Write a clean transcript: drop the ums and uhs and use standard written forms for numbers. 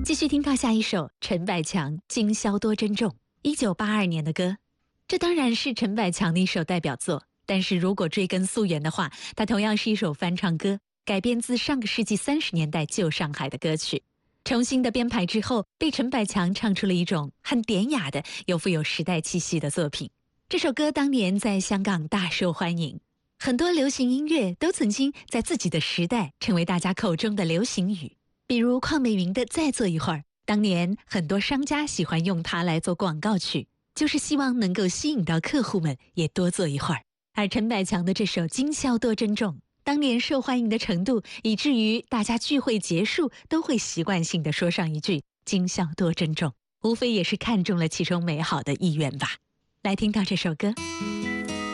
继续听到下一首陈百强《今宵多珍重》，1982年的歌。这当然是陈百强的一首代表作，但是如果追根溯源的话，它同样是一首翻唱歌，改编自上个世纪30年代旧上海的歌曲。重新的编排之后，被陈百强唱出了一种很典雅的又富有时代气息的作品。这首歌当年在香港大受欢迎，很多流行音乐都曾经在自己的时代成为大家口中的流行语。比如邝美云的《再坐一会儿》，当年很多商家喜欢用它来做广告曲，就是希望能够吸引到客户们也多坐一会儿。而陈百强的这首《今宵多珍重》，当年受欢迎的程度，以至于大家聚会结束都会习惯性地说上一句“今宵多珍重”，无非也是看中了其中美好的意愿吧。来听到这首歌。